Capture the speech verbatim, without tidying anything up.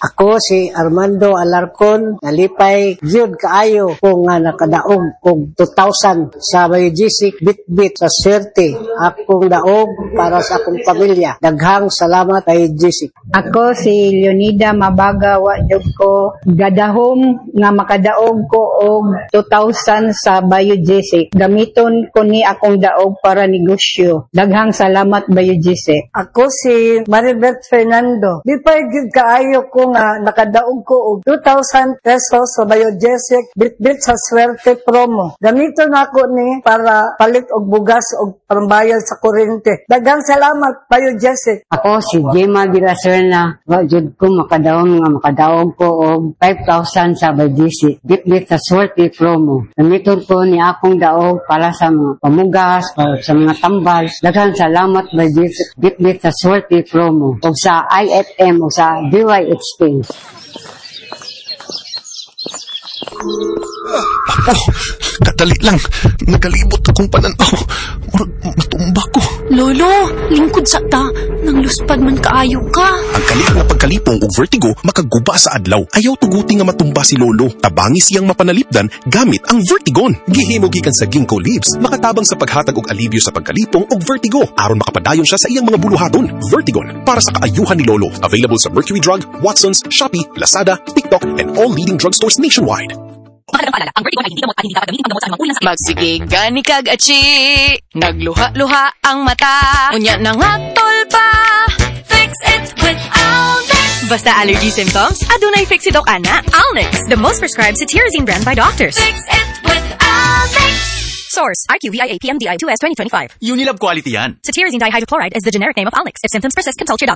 Ako si Armando Alarcon, nalipay gyud kaayo kung nga nakadaog og two thousand sa biogesic bitbit sa swerte akong daog para sa akong pamilya. Daghang salamat biogesic. Ako si Leonida Mabaga, wa jud ko gadahom nga makadaog ko og two thousand sa biogesic. Gamiton ko ni akong daog para negosyo. Daghang salamat biogesic. Ako si Maribeth Fernando. Di pa gid kaayo ko nga nakadaog ko og two thousand pesos sa biogesic bitbit sa swerte promo. Gamiton ako ni para palit og bugas og pambayad sa kuryente. Daghang salamat biogesic. Ako si Gemma Diraserna, wa jud ko makadaog nga makadaog ko og five thousand sa biogesic bitbit sa swerte promo. Gamiton ko ni akong daog para sa mga pamugas, para sa mga tambal. Daghang salamat biogesic bitbit sa swerte promo o sa I F M o sa D Y H P. Oh, kadali lang. Nagalibot akong pananaw. Murag matumba ko. Lolo, lingkod sa ta. Nang luspad man kaayo ka. Ang kalit na pagkalipong o vertigo makaguba sa adlaw. Ayaw tuguti nga matumba si Lolo. Tabangi siyang mapanalipdan gamit ang Vertigon. Gihimugikan sa ginkgo leaves. Makatabang sa paghatag og alibyo sa pagkalipong o vertigo. Aron makapadayon siya sa iyang mga buluhaton. Vertigon, para sa kaayuhan ni Lolo. Available sa Mercury Drug, Watson's, Shopee, Lazada, TikTok, and all leading drugstores nationwide. Ang Vertigon ay hindi gamot at hindi dapat gamitin panggamot sa mga uri ng sakit. Magsige gani kag achi, nagluha-luha ang mata. Unya na nga tolpa, fix it with Alnex. Basta allergy symptoms, adunay fix it ok ana. Alnex, the most prescribed cetirizine brand by doctors. Fix it with Alnex. Source, I Q V I A P M D I two S twenty twenty-five. Unilab quality yan. Cetirizine dihydrochloride is the generic name of Alnex. If symptoms persist, consult your doctor.